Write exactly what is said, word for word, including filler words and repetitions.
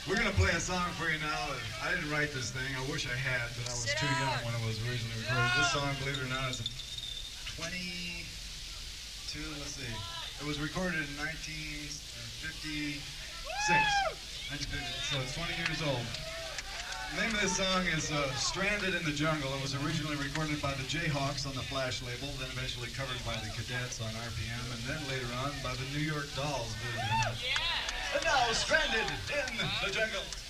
We're going to play a song for you now. I didn't write this thing. I wish I had, but I was too young when it was originally recorded. This song, believe it or not, is twenty-two, let's see. It was recorded in nineteen fifty-six. So it's twenty years old. The name of this song is uh, Stranded in the Jungle. It was originally recorded by the Jayhawks on the Flash label, then eventually covered by the Cadets on R P M, and then later on by the New York Dolls, believe it or not. And now, Stranded in the Jungle.